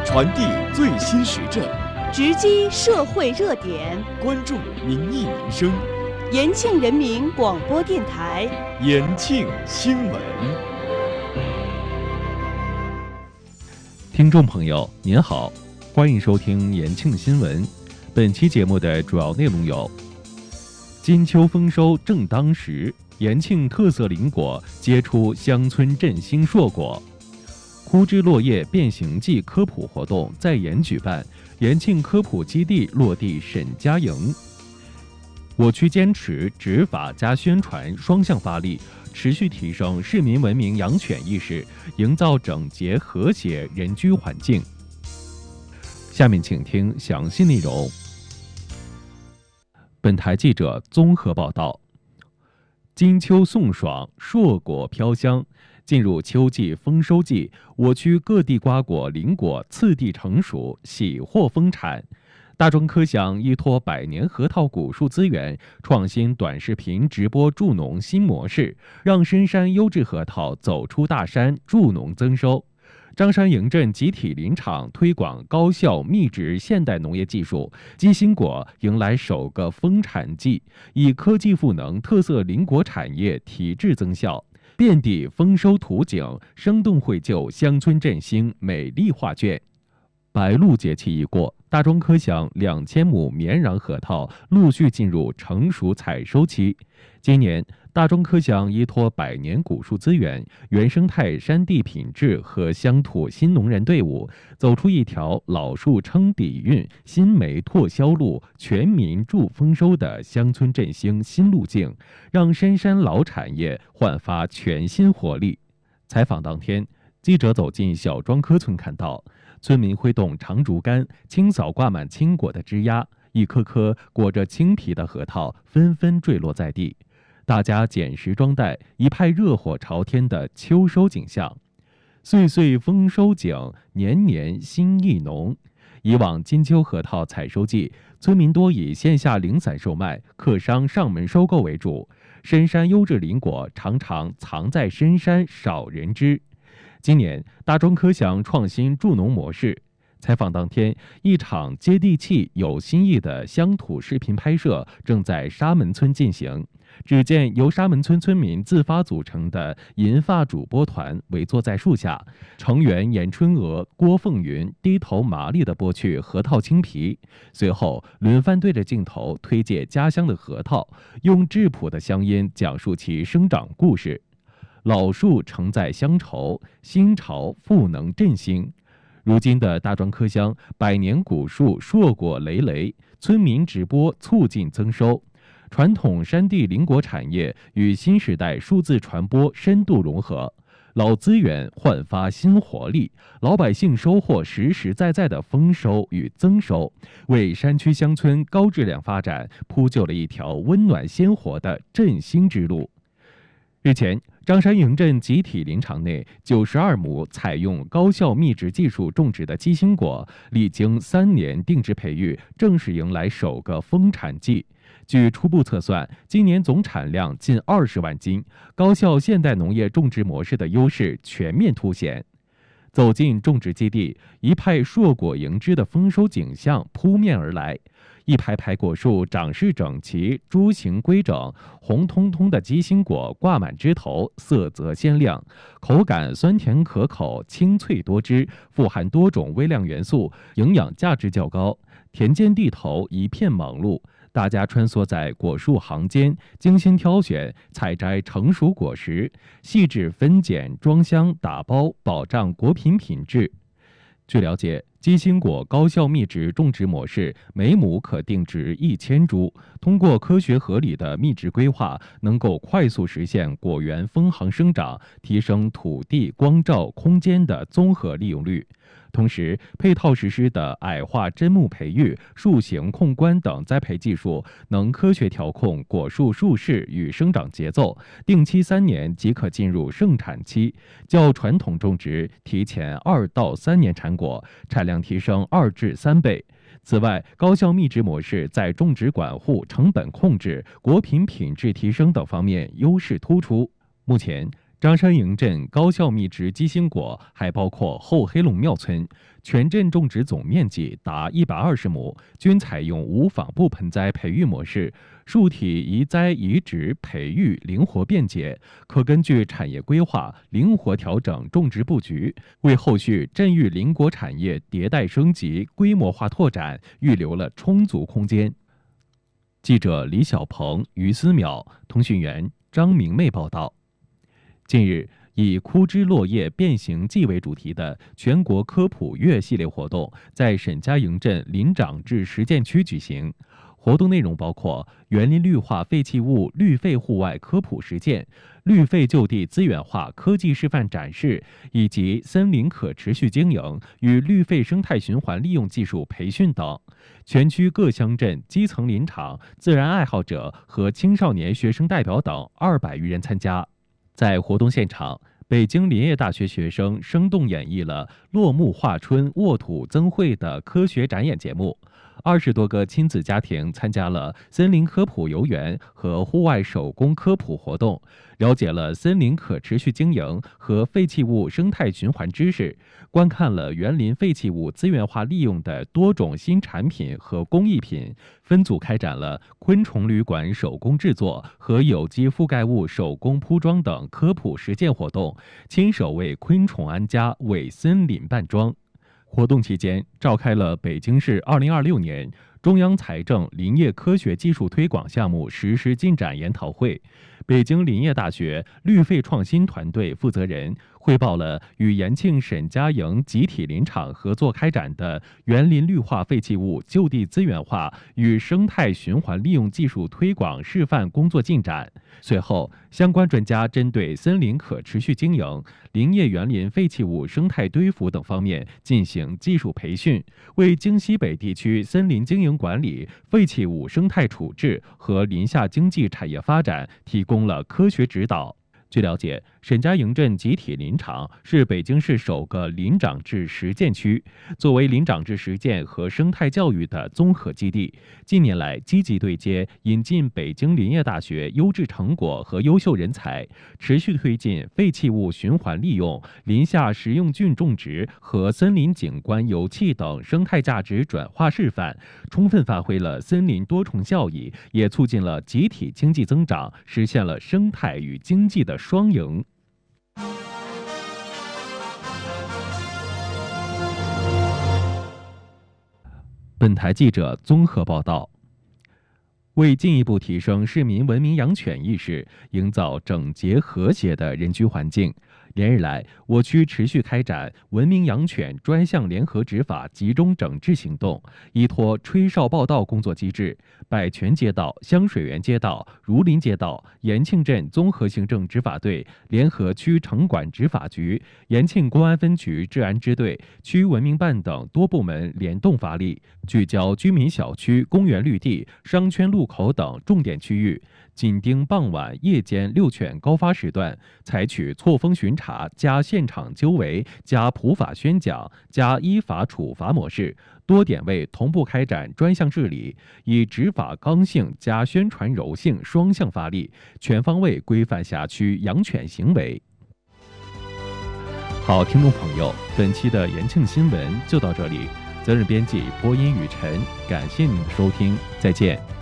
传递最新时政， 直击社会热点， 关注民意民生。 延庆人民广播电台延庆新闻。 听众朋友您好，欢迎收听延庆新闻。本期节目的主要内容有：金秋丰收正当时，延庆特色林果结出乡村振兴硕果；枯枝落叶变形记科普活动在延举办，延庆科普基地落地沈家营。我区坚持执法加宣传双向发力，持续提升市民文明养犬意识，营造整洁和谐人居环境。下面请听详细内容。本台记者综合报道：金秋送爽，硕果飘香。进入秋季丰收季，我区各地瓜果林果次第成熟，喜获丰产。大庄科乡依托百年核桃果树资源，创新短视频直播助农新模式，让深山优质核桃走出大山，助农增收。张山营镇集体林场推广高效密植现代农业技术，鸡心果迎来首个丰产季，以科技赋能特色林果产业提质增效，遍地丰收图景，生动绘就乡村振兴美丽画卷。白露节气一过，大庄科乡2000亩绵瓤核桃陆续进入成熟采收期。今年，大庄科乡依托百年古树资源、原生态山地品质和乡土新农人队伍，走出一条老树撑底蕴、新梅拓销路、全民助丰收的乡村振兴新路径，让深山老产业焕发全新活力。采访当天，记者走进小庄科村，看到村民挥动长竹竿，清扫挂满青果的枝丫，一颗颗裹着青皮的核桃纷纷坠落在地。大家捡拾装袋，一派热火朝天的秋收景象。岁岁丰收景，年年新意浓。以往金秋核桃采收季，村民多以线下零散售卖、客商上门收购为主。深山优质林果常常藏在深山，少人知。今年，大庄科乡创新助农模式。采访当天，一场接地气、有新意的乡土视频拍摄正在沙门村进行。只见由沙门村村民自发组成的银发主播团围坐在树下，成员严春娥、郭凤云低头麻利地剥去核桃青皮，随后轮番对着镜头推介家乡的核桃，用质朴的乡音讲述其生长故事。老树承载乡愁，新潮赋能振兴。如今的大庄科乡百年古树硕果累累，村民直播促进增收。传统山地林果产业与新时代数字传播深度融合，老资源焕发新活力，老百姓收获实实在在的丰收与增收，为山区乡村高质量发展铺就了一条温暖鲜活的振兴之路。日前，张山营镇集体林场内92亩采用高效密植技术种植的鸡心果，历经3年定植培育，正式迎来首个丰产季。据初步测算，今年总产量近20万斤，高效现代农业种植模式的优势全面凸显。走进种植基地，一派硕果迎枝的丰收景象扑面而来。一排排果树长势整齐，株形规整，红彤彤的鸡心果挂满枝头，色泽鲜亮，口感酸甜可口，清脆多汁，富含多种微量元素，营养价值较高。田间地头一片忙碌，大家穿梭在果树行间，精心挑选、采摘成熟果实，细致分拣、装箱、打包，保障果品品质。据了解，鸡心果高效密植种植模式，每亩可定植1000株。通过科学合理的密植规划，能够快速实现果园分行生长，提升土地、光照、空间的综合利用率。同时，配套实施的矮化针木培育、树形控棺等栽培技术，能科学调控果树树势与生长节奏，定期3年即可进入盛产期，较传统种植提前2到3年产果，产量提升2至3倍。此外，高效密植模式在种植管护、成本控制、果品品质提升等方面优势突出。目前， 张山营镇高效密植鸡心果还包括后黑龙庙村，全镇种植总面积达120亩，均采用无仿布盆栽培育模式，树体移栽移植培育灵活便捷，可根据产业规划灵活调整种植布局，为后续镇域林果产业迭代升级、规模化拓展预留了充足空间。记者李小鹏、于思淼，通讯员张明媚报道。近日，以枯枝落叶变形记为主题的全国科普月系列活动在沈家营镇林长治实践区举行。活动内容包括园林绿化废弃物绿废户外科普实践、绿废就地资源化科技示范展示，以及森林可持续经营与绿废生态循环利用技术培训等。全区各乡镇基层林场、自然爱好者和青少年学生代表等200余人参加。在活动现场，北京林业大学学生生动演绎了落木化春、沃土增慧的科学展演节目。20多个亲子家庭参加了森林科普游园和户外手工科普活动，了解了森林可持续经营和废弃物生态循环知识，观看了园林废弃物资源化利用的多种新产品和工艺品，分组开展了昆虫旅馆手工制作和有机覆盖物手工铺装等科普实践活动，亲手为昆虫安家，为森林扮装。活动期间，召开了北京市2026年中央财政林业科学技术推广项目实施进展研讨会。北京林业大学绿废创新团队负责人汇报了与延庆沈家营集体林场合作开展的园林绿化废弃物就地资源化与生态循环利用技术推广示范工作进展。随后，相关专家针对森林可持续经营、林业园林废弃物生态堆浮等方面进行技术培训，为京西北地区森林经营管理、废弃物生态处置和林下经济产业发展提供了科学指导。据了解，沈家营镇集体林场是北京市首个林长治实践区，作为林长治实践和生态教育的综合基地，近年来积极对接引进北京林业大学优质成果和优秀人才，持续推进废弃物循环利用、林下食用菌种植和森林景观油气等生态价值转化示范，充分发挥了森林多重效益，也促进了集体经济增长，实现了生态与经济的双赢。本台记者综合报道。为进一步提升市民文明养犬意识，营造整洁和谐的人居环境，连日来，我区持续开展文明养犬专项联合执法集中整治行动，依托吹哨报道工作机制，百泉街道、香水园街道、儒林街道、延庆镇综合行政执法队联合区城管执法局、延庆公安分局治安支队、区文明办等多部门联动发力，聚焦居民小区、公园绿地、商圈路口等重点区域，紧盯傍晚、夜间遛犬高发时段，采取错峰巡查加现场纠围加普法宣讲加依法处罚模式，多点位同步开展专项治理，以执法刚性加宣传柔性双向发力，全方位规范辖区养犬行为。好，听众朋友，本期的延庆新闻就到这里，责任编辑播音雨晨，感谢您的收听，再见。